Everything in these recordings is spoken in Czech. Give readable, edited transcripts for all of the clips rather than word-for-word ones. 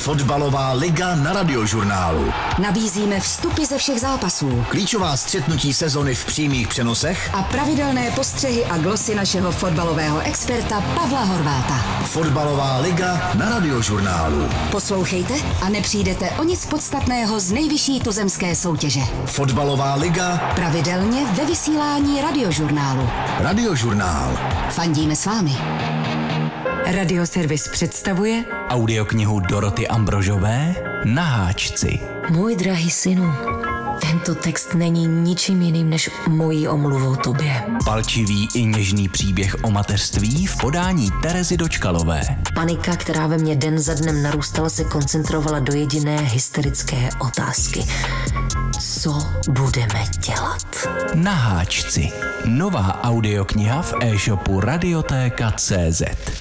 Fotbalová liga na Radiožurnálu. Nabízíme vstupy ze všech zápasů, Klíčová střetnutí sezony v přímých přenosech a pravidelné postřehy a glosy našeho fotbalového experta Pavla Horváta. Fotbalová liga na Radiožurnálu. Poslouchejte a nepřijdete o nic podstatného z nejvyšší tuzemské soutěže. Fotbalová liga pravidelně ve vysílání Radiožurnálu. Radiožurnál. Fandíme s vámi. Radioservis představuje audioknihu Doroty Ambrožové Na háčci. Můj drahý synu, tento text není ničím jiným než mojí omluvou tobě. Palčivý i něžný příběh o mateřství v podání Terezy Dočkalové. Panika, která ve mně den za dnem narůstala, se koncentrovala do jediné hysterické otázky. Co budeme dělat? Na háčci. Nová audiokniha v e-shopu Radiotéka.cz.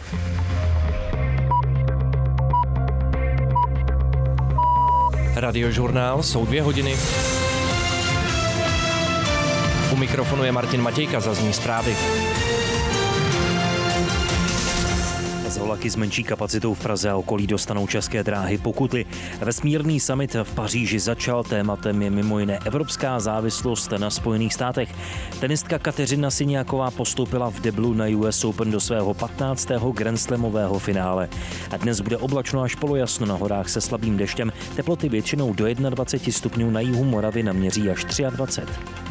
Radiožurnál jsou 2 hodiny. U mikrofonu je Martin Matějka, zazní zprávy. Za vlaky s menší kapacitou v Praze a okolí dostanou České dráhy pokuty. Vesmírný summit v Paříži začal, tématem je mimo jiné evropská závislost na Spojených státech. Tenistka Kateřina Siniaková postoupila v deblu na US Open do svého 15. grandslamového finále. A dnes bude oblačno až polojasno, na horách se slabým deštěm, teploty většinou do 21 stupňů, na jihu Moravy naměří až 23.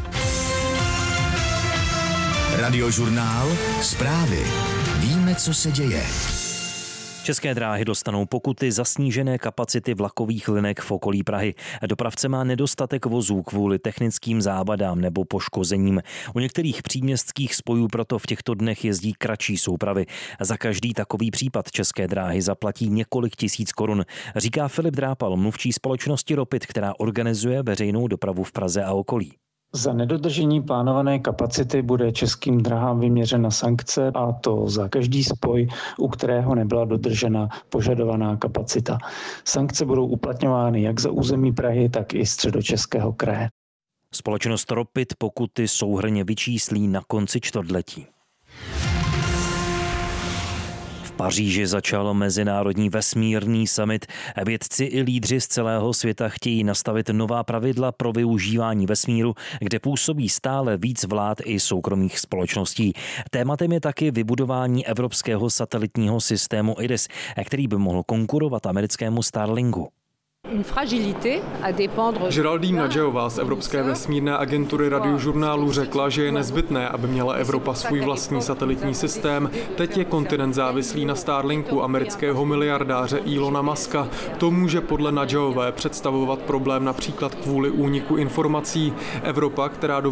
Radiožurnál. Zprávy. Víme, co se děje. České dráhy dostanou pokuty za snížené kapacity vlakových linek v okolí Prahy. Dopravce má nedostatek vozů kvůli technickým závadám nebo poškozením. U některých příměstských spojů proto v těchto dnech jezdí kratší soupravy. Za každý takový případ České dráhy zaplatí několik tisíc korun, říká Filip Drápal, mluvčí společnosti Ropit, která organizuje veřejnou dopravu v Praze a okolí. Za nedodržení plánované kapacity bude Českým dráhám vyměřena sankce, a to za každý spoj, u kterého nebyla dodržena požadovaná kapacita. Sankce budou uplatňovány jak za území Prahy, tak i Středočeského kraje. Společnost Ropit pokuty souhrnně vyčíslí na konci čtvrtletí. V Paříži začal mezinárodní vesmírný summit. Vědci i lídři z celého světa chtějí nastavit nová pravidla pro využívání vesmíru, kde působí stále víc vlád i soukromých společností. Tématem je taky vybudování evropského satelitního systému IRIS, který by mohl konkurovat americkému Starlinku. Geraldine Nadžejová z Evropské vesmírné agentury Radiožurnálu řekla, že je nezbytné, aby měla Evropa svůj vlastní satelitní systém. Teď je kontinent závislý na Starlinku amerického miliardáře Elona Muska. To může podle Nadžejové představovat problém například kvůli úniku informací. Evropa, která do